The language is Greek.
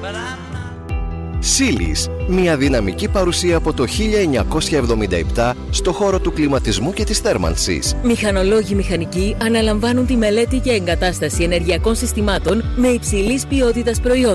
Sealy's, μια δυναμική παρουσία από το 1977 στο χώρο του κλιματισμού και της θέρμανσης. Μηχανολόγοι μηχανικοί αναλαμβάνουν τη μελέτη και εγκατάσταση ενεργειακών συστημάτων με υψηλής ποιότητας προϊόντα.